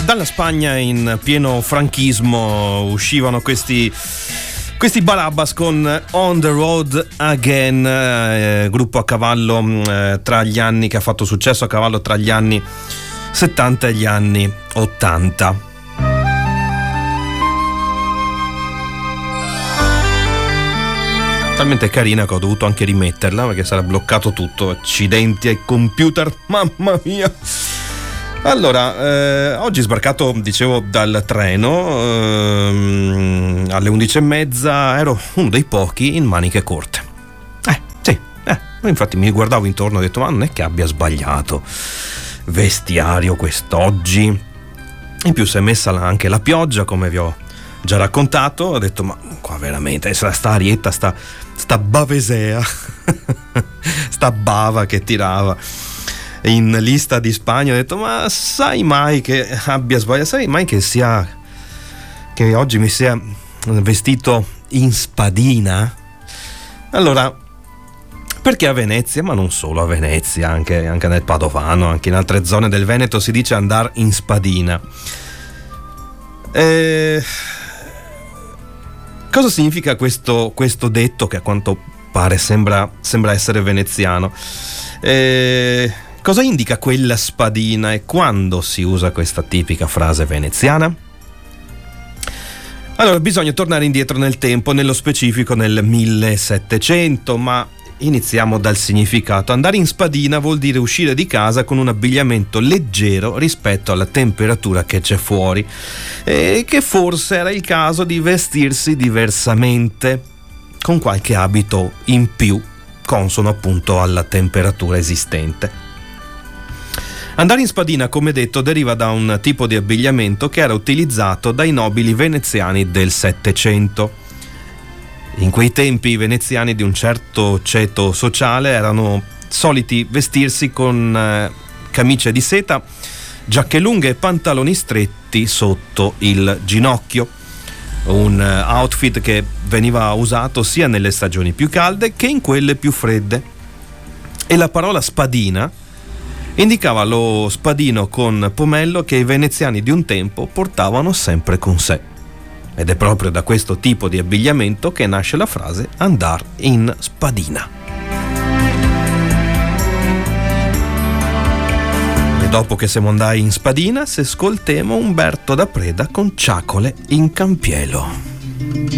Dalla Spagna in pieno franchismo uscivano questi Barabbas con On the Road Again, gruppo a cavallo tra gli anni, che ha fatto successo a cavallo tra gli anni 70 e gli anni 80. Talmente carina che ho dovuto anche rimetterla perché sarà bloccato tutto. Accidenti ai computer, mamma mia. Allora, oggi sbarcato, dicevo, dal treno alle 11:30, ero uno dei pochi in maniche corte. Sì, infatti mi guardavo intorno e ho detto, ma non è che abbia sbagliato vestiario quest'oggi. In più si è messa anche la pioggia, come vi ho già raccontato. Ho detto, ma qua veramente sta arietta, sta bavesea sta bava che tirava in lista di Spagna. Ho detto, ma sai mai che abbia sbagliato? Sai mai che oggi mi sia vestito in spadina? Allora, perché a Venezia, ma non solo a Venezia, anche nel Padovano, anche in altre zone del Veneto si dice andare in spadina. Cosa significa questo detto che a quanto pare sembra essere veneziano? Cosa indica quella spadina e quando si usa questa tipica frase veneziana? Allora, bisogna tornare indietro nel tempo, nello specifico nel 1700, ma iniziamo dal significato. Andare in spadina vuol dire uscire di casa con un abbigliamento leggero rispetto alla temperatura che c'è fuori, e che forse era il caso di vestirsi diversamente, con qualche abito in più, consono appunto alla temperatura esistente. Andare in spadina, come detto, deriva da un tipo di abbigliamento che era utilizzato dai nobili veneziani del Settecento. In quei tempi i veneziani di un certo ceto sociale erano soliti vestirsi con camicie di seta, giacche lunghe e pantaloni stretti sotto il ginocchio. Un outfit che veniva usato sia nelle stagioni più calde che in quelle più fredde. E la parola spadina indicava lo spadino con pomello che i veneziani di un tempo portavano sempre con sé. Ed è proprio da questo tipo di abbigliamento che nasce la frase andar in spadina. E dopo che siamo andati in spadina, se ascoltemo Umberto da Preda con Ciacole in Campielo.